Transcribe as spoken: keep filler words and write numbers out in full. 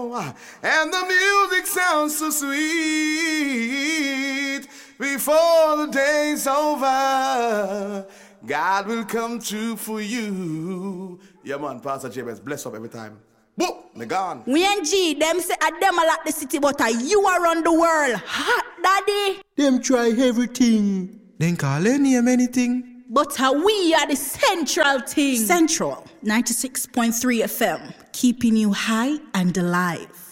and the music sounds so sweet. Before the day's over, God will come true for you. Yeah, man, Pastor James, bless up every time. Boom, me gone. We and G, them say a them a like the city, but a you around the world. Hot, daddy. Them try everything. Then call any name anything. But uh, we are the central thing. Central, ninety-six point three F M, keeping you high and alive.